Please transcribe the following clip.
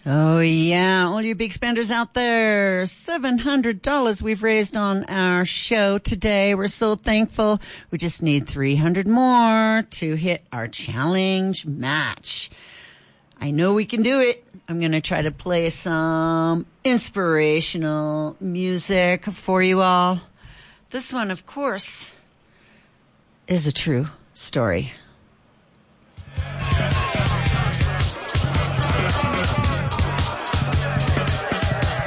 Oh, yeah. All you big spenders out there. $700 we've raised on our show today. We're so thankful. We just need 300 more to hit our challenge match. I know we can do it. I'm going to try to play some inspirational music for you all. This one, of course, is a true story.